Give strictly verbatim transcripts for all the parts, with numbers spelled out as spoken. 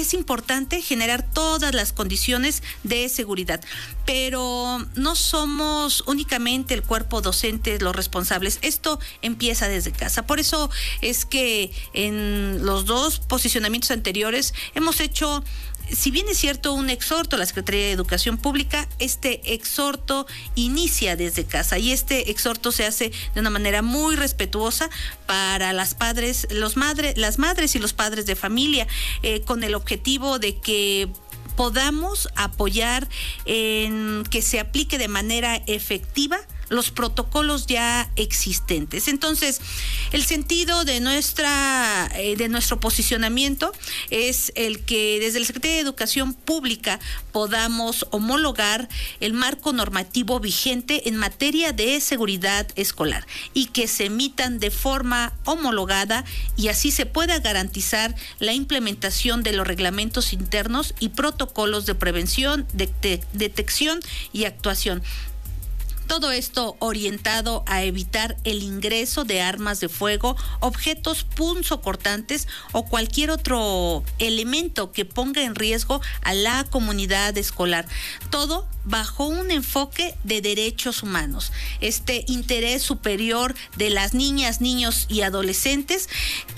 es importante generar todas las condiciones de seguridad, pero no somos únicamente el cuerpo docente los responsables. Esto empieza desde casa. Por eso es que en los dos posicionamientos anteriores hemos hecho, si bien es cierto, un exhorto a la Secretaría de Educación Pública, este exhorto inicia desde casa y este exhorto se hace de una manera muy respetuosa para las padres, los madres, las madres y los padres de familia, eh, con el objetivo de que podamos apoyar en que se aplique de manera efectiva los protocolos ya existentes. Entonces, el sentido de nuestra eh, de nuestro posicionamiento es el que desde la Secretaría de Educación Pública podamos homologar el marco normativo vigente en materia de seguridad escolar y que se emitan de forma homologada y así se pueda garantizar la implementación de los reglamentos internos y protocolos de prevención, de, de, detección y actuación. Todo esto orientado a evitar el ingreso de armas de fuego, objetos punzocortantes o cualquier otro elemento que ponga en riesgo a la comunidad escolar. Todo bajo un enfoque de derechos humanos. Este interés superior de las niñas, niños y adolescentes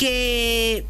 que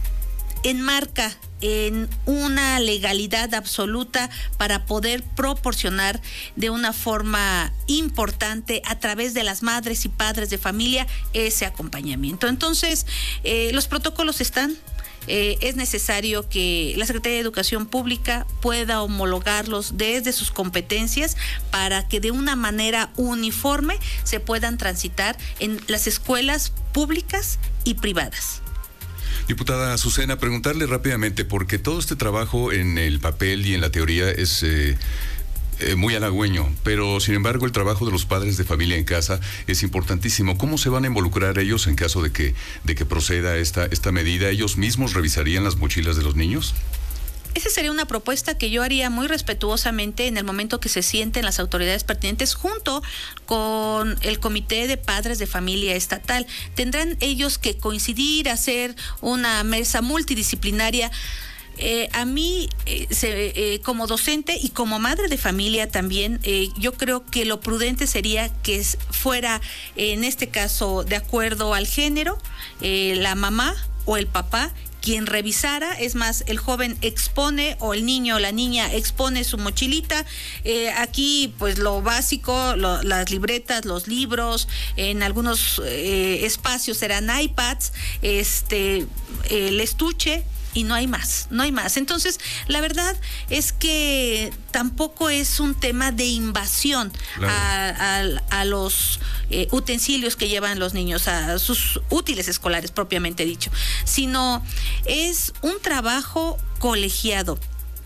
enmarca en una legalidad absoluta para poder proporcionar de una forma importante a través de las madres y padres de familia ese acompañamiento. Entonces, eh, los protocolos están. Eh, es necesario que la Secretaría de Educación Pública pueda homologarlos desde sus competencias para que de una manera uniforme se puedan transitar en las escuelas públicas y privadas. Diputada Azucena, preguntarle rápidamente, porque todo este trabajo en el papel y en la teoría es eh, eh, muy halagüeño, pero sin embargo el trabajo de los padres de familia en casa es importantísimo. ¿Cómo se van a involucrar ellos en caso de que, de que proceda esta, esta medida? ¿Ellos mismos revisarían las mochilas de los niños? Esa sería una propuesta que yo haría muy respetuosamente en el momento que se sienten las autoridades pertinentes junto con el Comité de Padres de Familia Estatal. Tendrán ellos que coincidir, hacer una mesa multidisciplinaria. Eh, a mí, eh, se, eh, como docente y como madre de familia también, eh, yo creo que lo prudente sería que fuera, en este caso, de acuerdo al género, eh, la mamá o el papá quien revisara. Es más, el joven expone o el niño o la niña expone su mochilita. Eh, aquí, pues lo básico, lo, las libretas, los libros, en algunos eh, espacios serán iPads, este, el estuche. Y no hay más, no hay más. Entonces, la verdad es que tampoco es un tema de invasión claro. a, a, a los eh, utensilios que llevan los niños, a sus útiles escolares propiamente dicho, sino es un trabajo colegiado.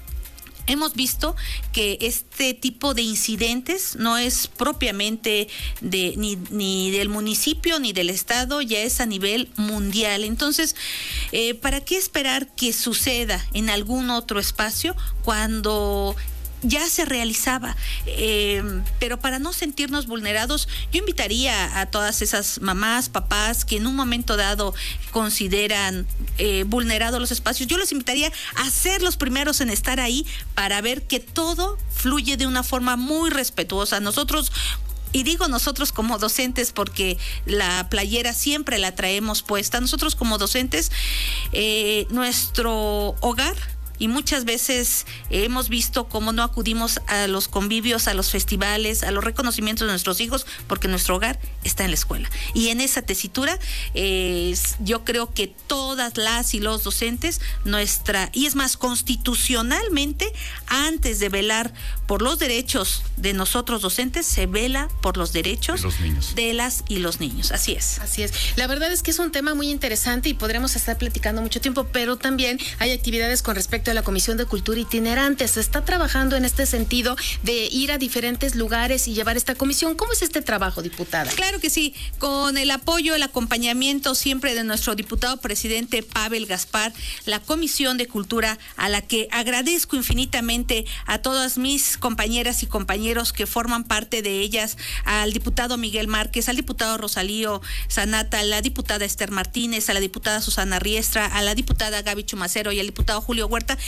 Hemos visto que este tipo de incidentes no es propiamente de ni, ni del municipio ni del estado, ya es a nivel mundial. Entonces, eh, ¿para qué esperar que suceda en algún otro espacio cuando ya se realizaba? Eh, pero para no sentirnos vulnerados, yo invitaría a todas esas mamás, papás que en un momento dado consideran eh, vulnerados los espacios, yo los invitaría a ser los primeros en estar ahí para ver que todo fluye de una forma muy respetuosa. Nosotros, y digo nosotros como docentes porque la playera siempre la traemos puesta, nosotros como docentes, eh, nuestro hogar, y muchas veces hemos visto cómo no acudimos a los convivios, a los festivales, a los reconocimientos de nuestros hijos, porque nuestro hogar está en la escuela. Y en esa tesitura, eh, yo creo que todas las y los docentes, nuestra, y es más, constitucionalmente, antes de velar por los derechos de nosotros docentes, se vela por los derechos de los niños, de las y los niños. Así es. Así es. La verdad es que es un tema muy interesante y podremos estar platicando mucho tiempo, pero también hay actividades con respecto a la Comisión de Cultura Itinerante. Se está trabajando en este sentido de ir a diferentes lugares y llevar esta comisión. ¿Cómo es este trabajo, diputada? Claro que sí, con el apoyo, el acompañamiento siempre de nuestro diputado presidente Pavel Gaspar, la Comisión de Cultura, a la que agradezco infinitamente a todas mis compañeras y compañeros que forman parte de ellas, al diputado Miguel Márquez, al diputado Rosalío Sanata, a la diputada Esther Martínez, a la diputada Susana Riestra, a la diputada Gaby Chumacero y al diputado Julio Huerta,